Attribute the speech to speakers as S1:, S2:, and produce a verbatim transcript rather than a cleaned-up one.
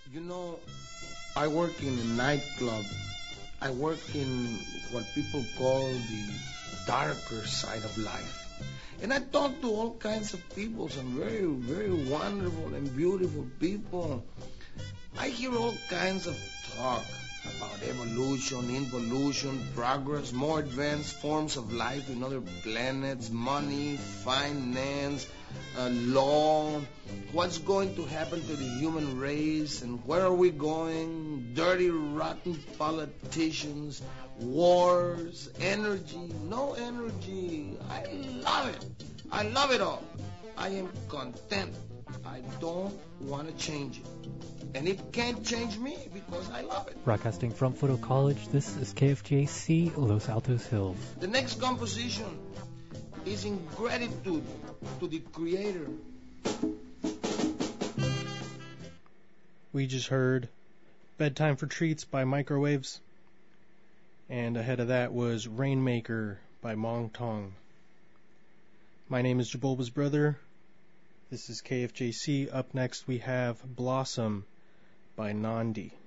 S1: You know, I work in a nightclub. I work in what people call the darker side of life. And I talk to all kinds of people, some very, very wonderful and beautiful people. I hear all kinds of talk about evolution, involution, progress, more advanced forms of life in other planets, money, finance, uh, law, what's going to happen to the human race, and where are we going, dirty, rotten politicians, wars, energy, no energy. I love it. I love it all. I am content. I don't want to change it. And it can't change me because I love it.
S2: Broadcasting from Foothill College, this is K F J C Los Altos Hills.
S1: The next composition is in gratitude to the Creator.
S3: We just heard Bedtime for Treats by Microwaves. And ahead of that was Rainmaker by Mong Tong. My name is Jabulba's brother. This is K F J C. Up next we have Blossom by Nandi.